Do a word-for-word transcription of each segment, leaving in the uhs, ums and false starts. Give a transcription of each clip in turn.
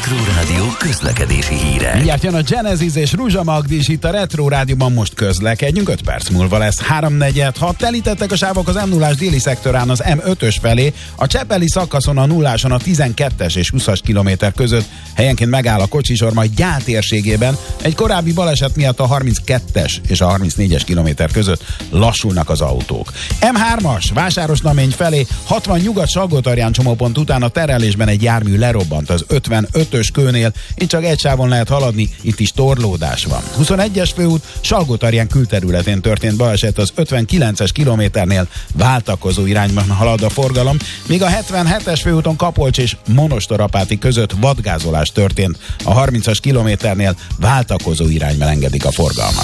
Retro Rádió közlekedési hírek. Mindjárt jön a Genesis és Ruzsa Magdis itt a Retro Rádióban, most közlekedjünk, öt perc múlva lesz három negyven hat. Telítettek a sávok az M nullás déli szektorán az M ötös felé, a Csepeli szakaszon a nulláson a tizenkettes és húszas kilométer között helyenként megáll a kocsisor, majd Gyál térségében egy korábbi baleset miatt a harminckettes és a harmincnégyes kilométer között lassulnak az autók. M hármas Vásárosnamény felé hatvan Nyugat-Salgótarján csomópont után a terelésben egy jármű lerobbant az ötvenötös kőnél, itt csak egy sávon lehet haladni, itt is torlódás van. huszonegyes főút Salgótarján külterületén történt baleset, az ötvenkilences kilométernél váltakozó irányban halad a forgalom, míg a hetvenhetes főúton Kapolcs és Monostorapáti között vadgázolás történt, a harmincas kilométernél váltakozó irányban engedik a forgalmat.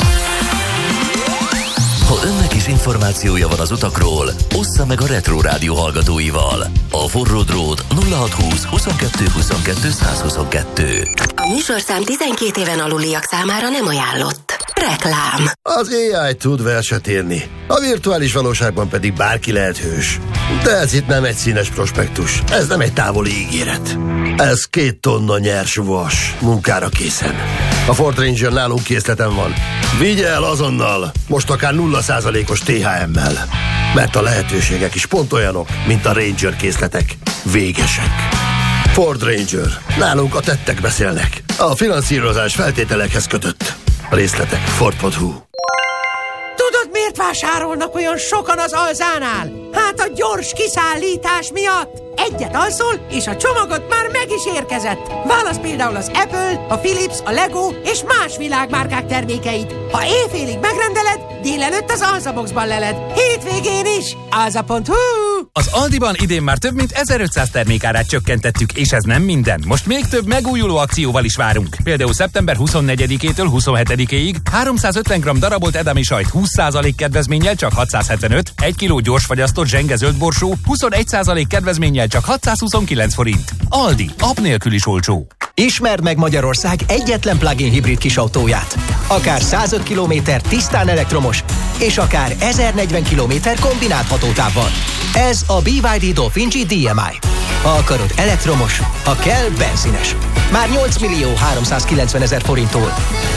Ha önnek is információja van az utakról, ossza meg a Retro Rádió hallgatóival. A forró drót nulla hatszázhúsz huszonkettő huszonkettő százhuszonkettő. A műsorszám tizenkét éven aluliak számára nem ajánlott. Reklám. Az á i tud verset írni, a virtuális valóságban pedig bárki lehet hős. De ez itt nem egy színes prospektus, ez nem egy távoli ígéret. Ez két tonna nyers vas, munkára készen. A Ford Ranger nálunk készleten van. Vigye el azonnal, most akár nulla százalékos té há emmel. Mert a lehetőségek is pont olyanok, mint a Ranger készletek. Végesek. Ford Ranger. Nálunk a tettek beszélnek. A finanszírozás feltételekhez kötött. A részletek ford pont hu. Tudod, miért vásárolnak olyan sokan az Alzánál? Hát a gyors kiszállítás miatt. Egyet alszol, és a csomagod már meg is érkezett. Válasz például az Apple, a Philips, a Lego és más világmárkák termékeit. Ha éjfélig megrendeled, délelőtt az Alzaboxban leled. Hétvégén is. alza pont hu. Az Aldiban idén már több mint ezerötszáz termékárát csökkentettük, és ez nem minden. Most még több megújuló akcióval is várunk. Például szeptember huszonnegyedikétől huszonhetedikéig háromszázötven gramm darabolt edami sajt húsz százalék kedvezménnyel csak hatszázhetvenöt, egy kiló gyorsfagyasztott zsenge zöld borsó huszonegy százalék kedvezménnyel csak hatszázhuszonkilenc forint. Aldi, app nélkül is olcsó. Ismerd meg Magyarország egyetlen plug-in hibrid kisautóját. Akár százöt kilométer tisztán elektromos, és akár ezernegyven kilométer kombinált hatótávval. Ez a bé vé dé Dolphin gé dé em i. Ha akarod elektromos, ha kell benzines. Már nyolc millió háromszázkilencven ezer forinttól.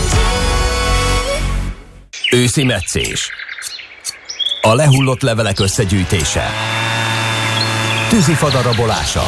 Őszi metszés. A lehullott levelek összegyűjtése. Tűzifa darabolása.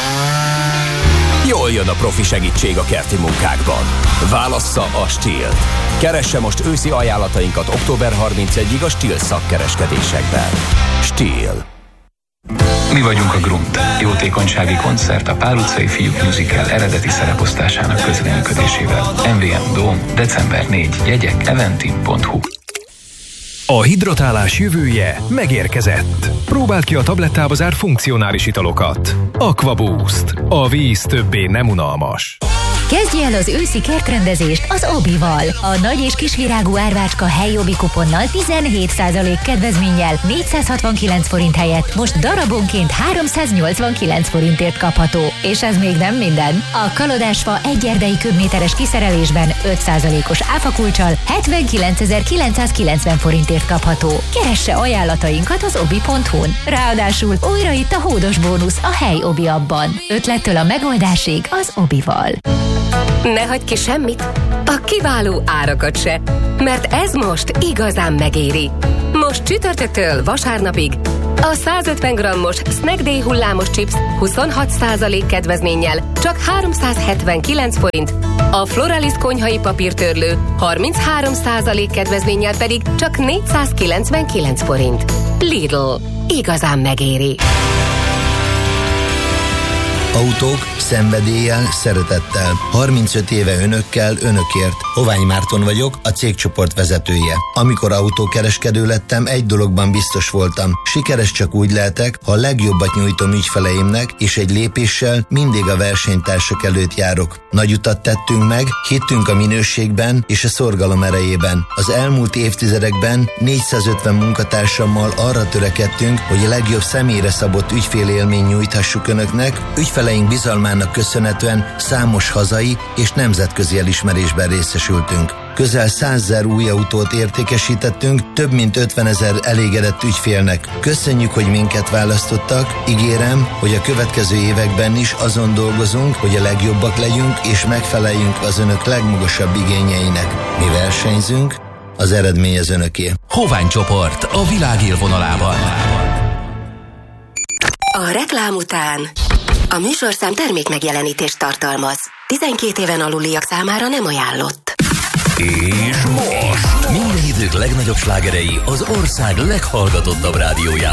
Jól jön a profi segítség a kerti munkákban. Válassza a Stihl-t. Keresse most őszi ajánlatainkat október harmincegyedikéig a Stihl szakkereskedésekben. Stihl. Mi vagyunk a Grunt, jótékonysági koncert a Pál utcai fiúk musical eredeti szereposztásának közreműködésével. em vé em Dome, december negyedike, jegyek eventim pont hu. A hidratálás jövője megérkezett. Próbáld ki a tablettába zárt funkcionális italokat. Aqua Boost. A víz többé nem unalmas. Kezdje el az őszi kertrendezést az Obival. A nagy és kisvirágú árvácska helyobi kuponnal tizenhét százalék kedvezménnyel négyszázhatvankilenc forint helyett most darabonként háromszáznyolcvankilenc forintért kapható. És ez még nem minden. A kalodásfa egy erdei köbméteres kiszerelésben öt százalékos áfakulccsal hetvenkilencezer-kilencszázkilencven forintért kapható. Keresse ajánlatainkat az obi pont hu-n. Ráadásul újra itt a hódos bónusz a hely Obi abban. Ötlettől a megoldásig az Obival. Ne hagyj ki semmit, a kiváló árakat se, mert ez most igazán megéri. Most csütörtöktől vasárnapig a százötven grammos Snack Day hullámos chips huszonhat százalék kedvezménnyel csak háromszázhetvenkilenc forint, a Floralis konyhai papírtörlő harminchárom százalék kedvezménnyel pedig csak négyszázkilencvenkilenc forint. Lidl, igazán megéri. Autók szenvedéllyel, szeretettel. harmincöt éve önökkel, önökért. Hovány Márton vagyok, a cégcsoport vezetője. Amikor autókereskedő lettem, egy dologban biztos voltam. Sikeres csak úgy lehetek, ha a legjobbat nyújtom ügyfeleimnek, és egy lépéssel mindig a versenytársak előtt járok. Nagy utat tettünk meg, hittünk a minőségben és a szorgalom erejében. Az elmúlt évtizedekben négyszázötven munkatársammal arra törekedtünk, hogy a legjobb személyre szabott ügyfélélmény nyújthassuk önöknek, ügyfeleink bizalmának köszönhetően számos hazai és nemzetközi elismerésben részesültünk. Közel százezer új autót értékesítettünk, több mint ötvenezer elégedett ügyfélnek. Köszönjük, hogy minket választottak. Ígérem, hogy a következő években is azon dolgozunk, hogy a legjobbak legyünk és megfeleljünk az önök legmagasabb igényeinek. Mi versenyzünk, az eredmény az önöké. Hovány csoport a világ élvonalában. A reklám után a műsorszám termékmegjelenítést tartalmaz. tizenkét éven aluliak számára nem ajánlott. És most minden idők legnagyobb slágerei az ország leghallgatottabb rádiójában.